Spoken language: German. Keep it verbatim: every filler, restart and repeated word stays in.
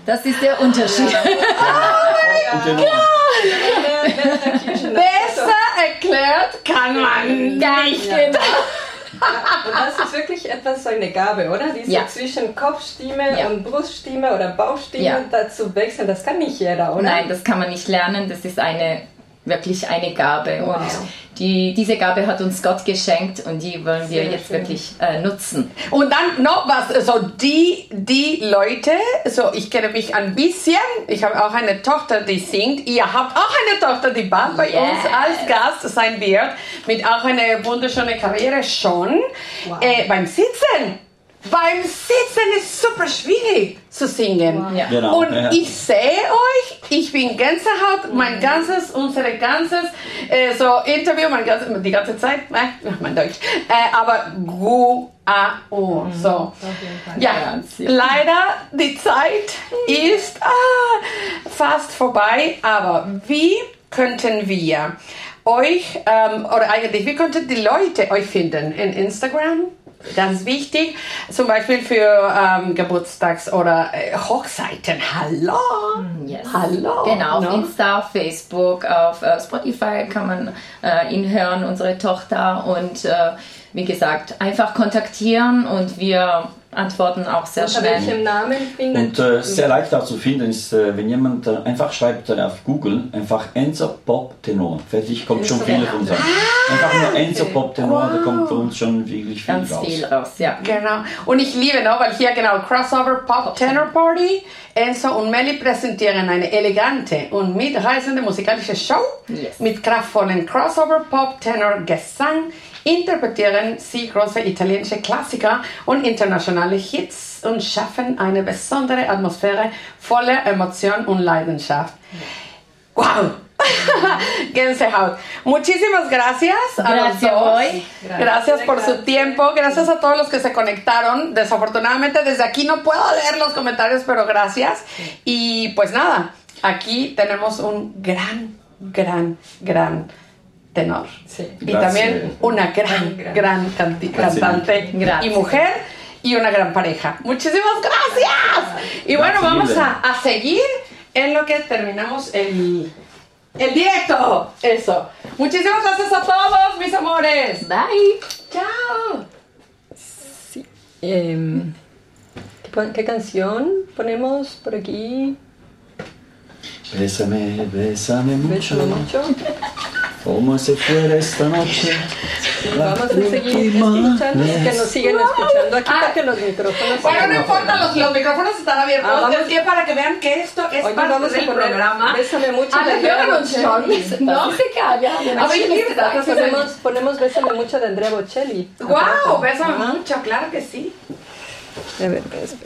Das ist der Unterschied. Oh mein Gott! Besser erklärt kann man nicht. Ja. Genau. Ja, und das ist wirklich etwas, so eine Gabe, oder? Diese Ja. zwischen Kopfstimme Ja. und Bruststimme oder Bauchstimme Ja. dazu wechseln, das kann nicht jeder, oder? Nein, das kann man nicht lernen. Das ist eine wirklich eine Gabe. Wow. Und die, diese Gabe hat uns Gott geschenkt und die wollen wir Sehr jetzt schön. wirklich äh, nutzen. Und dann noch was, so die, die Leute, so ich kenne mich ein bisschen, ich habe auch eine Tochter, die singt, ihr habt auch eine Tochter, die bald bei Yes. uns als Gast sein wird, mit auch einer wunderschönen Karriere schon, Wow. äh, beim Sitzen. Beim Sitzen ist super schwierig zu singen. Ja. Genau, Und ja. ich sehe euch, ich bin Gänsehaut, mein ganzes, unser ganzes äh, so Interview, mein ganzes, die ganze Zeit, äh, mein Deutsch, äh, aber gu a o so. Auf jeden Fall. Ja, Ganz, ja. leider die Zeit ist ah, fast vorbei, aber wie könnten wir euch, ähm, oder eigentlich, wie könnten die Leute euch finden? In Instagram? Ganz wichtig, zum Beispiel für ähm, Geburtstags- oder äh, Hochzeiten. Hallo! Yes. Hallo! Genau, auf No? Insta, auf Facebook, auf äh, Spotify kann man äh, ihn hören, unsere Tochter. Und äh, wie gesagt, einfach kontaktieren und wir antworten auch sehr Unter schnell. welchem Namen findet Und äh, sehr leicht auch zu finden ist, äh, wenn jemand äh, einfach schreibt äh, auf Google, einfach Enzo Pop Tenor. Fertig kommt schon Enzo viele Pop. von sein. Einfach nur Enzo Pop Tenor, da Wow. kommt für uns schon wirklich viel Ganz raus. viel raus, ja. Genau. Und ich liebe noch, weil hier genau Crossover Pop Tenor Party. Enzo und Melly präsentieren eine elegante und mitreißende musikalische Show. Yes. Mit kraftvollen Crossover Pop Tenor Gesang interpretieren sie große italienische Klassiker und internationale Hits und schaffen eine besondere Atmosphäre voller Emotion und Leidenschaft. Wow! Gänsehaut. Muchísimas gracias a los Gracias, dos. Boy. Gracias por su tiempo. Gracias a todos los que se conectaron. Desafortunadamente desde aquí no puedo leer los comentarios, pero gracias. Y pues nada, aquí tenemos un gran, gran, gran tenor. Sí. Y Gracias. también una gran, Gran. gran canti- Gracias. cantante y Gracias. mujer y una gran pareja. Muchísimas gracias. Y bueno, Gracias, vamos Hilda. a, a seguir en lo que terminamos el, el directo. Eso. Muchísimas gracias a todos, mis amores. Bye! Chao. Sí. Em, ¿qué, pon- ¿Qué canción ponemos por aquí? Bésame, bésame mucho, Bésame mucho. como si fuera esta noche. la Vamos a seguir última escuchando, vez. que nos siguen escuchando aquí Ah. porque los micrófonos Bueno, no siguen importa, los, los micrófonos están abiertos. Ah, vamos. Es que para que vean que esto es Oye, parte vamos a del poner programa. Bésame mucho Ah, de wir hören Andrea uns schon. Bocelli. No se calla. Aber ich liebe das. das ist ein- Ponemos, ponemos Bésame mucho de Andrea Bocelli. Wow, bésame Ajá. mucho, claro que sí. A ver, espera.